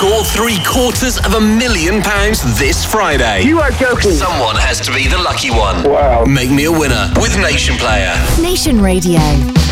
score £750,000 this Friday. You are joking. Someone has to be the lucky one. Wow. Make me a winner with Nation Player. Nation Radio.